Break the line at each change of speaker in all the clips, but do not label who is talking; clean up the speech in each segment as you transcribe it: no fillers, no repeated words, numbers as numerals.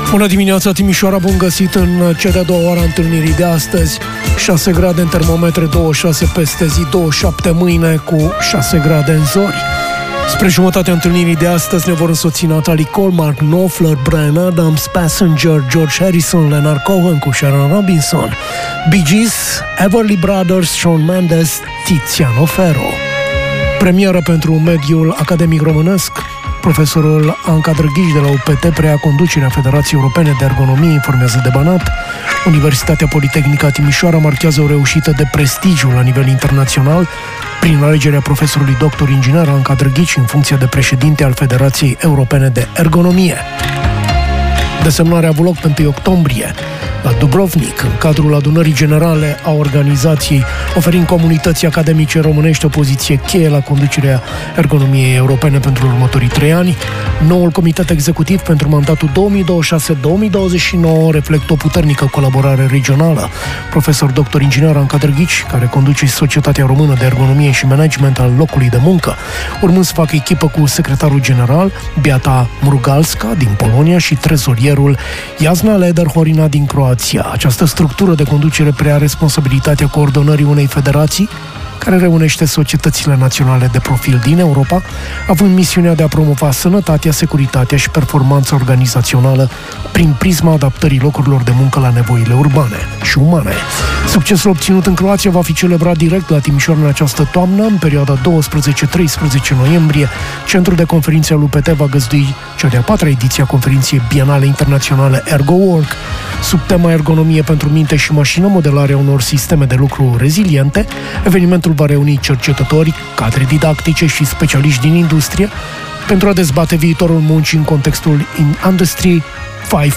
Bună dimineața, Timișoara, bun găsit în cea de-a doua oară a întâlnirii de astăzi. 6 grade în termometre, 26 peste zi, 27 mâine cu 6 grade în zori. Spre jumătatea întâlnirii de astăzi ne vor însoți Natalie Cole, Mark Knopfler, Bryan Adams, Passenger, George Harrison, Leonard Cohen cu Sharon Robinson, Bee Gees, Everly Brothers, Shawn Mendes, Tiziano Ferro. Premieră pentru mediul academic românesc. Profesorul Anca Drăghici de la UPT preia conducerea Federației Europene de Ergonomie, informează de Banat. Universitatea Politehnică a Timișoara marchează o reușită de prestigiu la nivel internațional prin alegerea profesorului doctor inginer Anca Drăghici în funcția de președinte al Federației Europene de Ergonomie. Desemnarea a avut loc pe 1 octombrie la Dubrovnik, în cadrul adunării generale a organizației, oferind comunității academice românești o poziție cheie la conducerea ergonomiei europene pentru următorii 3 ani. Noul comitet executiv pentru mandatul 2026-2029 reflectă o puternică colaborare regională. Profesor dr. inginer Anca Drăghici, care conduce Societatea Română de Ergonomie și Management al locului de muncă, urmând să facă echipă cu secretarul general Beata Mrugalska din Polonia și trezorierul Jasna Leder-Horina din Croația. Această structură de conducere preia responsabilitatea coordonării unei federații care reunește societățile naționale de profil din Europa, având misiunea de a promova sănătatea, securitatea și performanța organizațională prin prisma adaptării locurilor de muncă la nevoile urbane și umane. Succesul obținut în Croația va fi celebrat direct la Timișoara în această toamnă, în perioada 12-13 noiembrie. Centrul de conferințe al UPT va găzdui cea de-a 4-a ediție a conferinței bienale internaționale ErgoWork, sub tema ergonomie pentru minte și mașină, modelarea unor sisteme de lucru reziliente. Evenimentul va reuni cercetători, cadre didactice și specialiști din industrie pentru a dezbate viitorul muncii în contextul Industry 5.0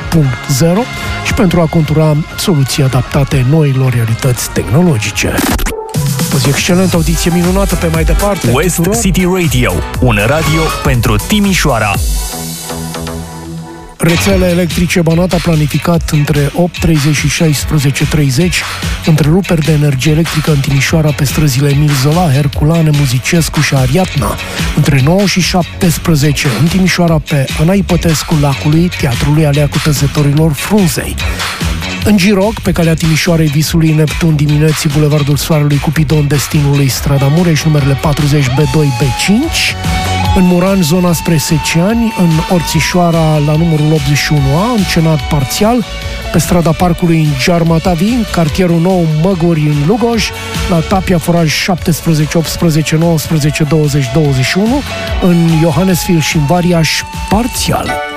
și pentru a contura soluții adaptate noilor realități tehnologice. O zi excelentă, audiție minunată pe mai departe.
West tuturor. City Radio, un radio pentru Timișoara.
Rețele electrice Banat a planificat între 8:30 și 16:30 întreruperi de energie electrică în Timișoara pe străzile Emil Zola, Herculane, Muzicescu și Ariadna. Între 9 și 17 în Timișoara pe Ana Ipătescu Lacului, Teatrului Alea Cutăzătorilor Frunzei. În Giroc, pe calea Timișoarei Visului Neptun, dimineții Bulevardul Soarelui Cupidon Destinului, strada Mureș, numerele 40 B2 B5. În Muran, zona spre Seceani, în Orțișoara, la numărul 81A, încenat parțial, pe strada Parcului în Giarmatavi, în cartierul Nou Măguri, în Lugoj, la Tapia Foraj 17, 18, 19, 20, 21, în Iohannesfil și în Variaș, parțial.